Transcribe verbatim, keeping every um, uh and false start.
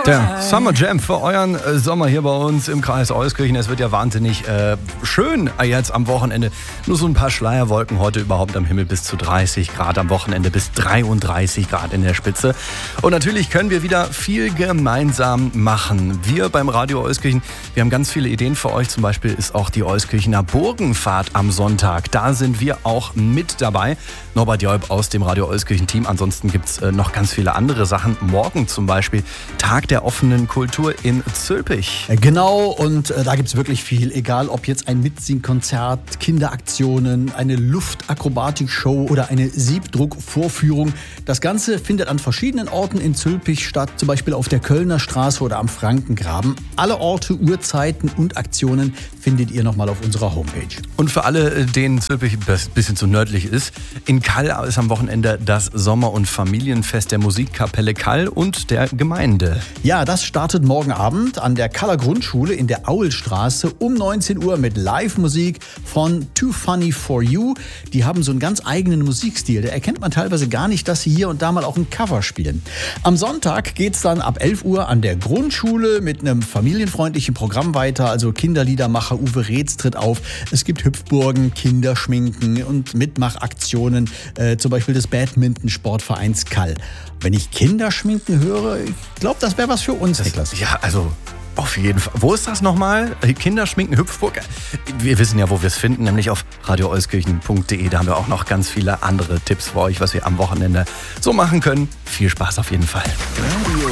Der Summer Jam für euren äh, Sommer hier bei uns im Kreis Euskirchen. Es wird ja wahnsinnig äh, schön äh, jetzt am Wochenende. Nur so ein paar Schleierwolken heute überhaupt am Himmel, bis zu dreißig Grad, am Wochenende bis dreiunddreißig Grad in der Spitze. Und natürlich können wir wieder viel gemeinsam machen. Wir beim Radio Euskirchen, wir haben ganz viele Ideen für euch. Zum Beispiel ist auch die Euskirchener Burgenfahrt am Sonntag. Da sind wir auch mit dabei. Norbert Joib aus dem Radio Euskirchen Team. Ansonsten gibt es äh, noch ganz viele andere Sachen. Morgen zum Beispiel Tag der offenen Kultur in Zülpich. Genau, und äh, da gibt es wirklich viel. Egal, ob jetzt ein Mitsingkonzert, Kinderaktionen, eine Luftakrobatik-Show oder eine Siebdruckvorführung. Das Ganze findet an verschiedenen Orten in Zülpich statt, zum Beispiel auf der Kölner Straße oder am Frankengraben. Alle Orte, Uhrzeiten und Aktionen findet ihr nochmal auf unserer Homepage. Und für alle, denen Zülpich ein bisschen zu nördlich ist, in Kall ist am Wochenende das Sommer- und Familienfest der Musikkapelle Kall und der Gemeinde. Ja, das startet morgen Abend an der Kaller Grundschule in der Aulstraße um neunzehn Uhr mit Live-Musik von Too Funny For You. Die haben so einen ganz eigenen Musikstil. Da erkennt man teilweise gar nicht, dass sie hier und da mal auch ein Cover spielen. Am Sonntag geht's dann ab elf Uhr an der Grundschule mit einem familienfreundlichen Programm weiter. Also Kinderliedermacher Uwe Reetz tritt auf. Es gibt Hüpfburgen, Kinderschminken und Mitmachaktionen, äh, zum Beispiel des Badminton-Sportvereins Kall. Wenn ich Kinderschminken höre, ich glaube, das wäre was für uns, Niklas. Ja, also auf jeden Fall. Wo ist das nochmal? Kinderschminken Hüpfburg? Wir wissen ja, wo wir es finden, nämlich auf radio euskirchen punkt de. Da haben wir auch noch ganz viele andere Tipps für euch, was wir am Wochenende so machen können. Viel Spaß auf jeden Fall.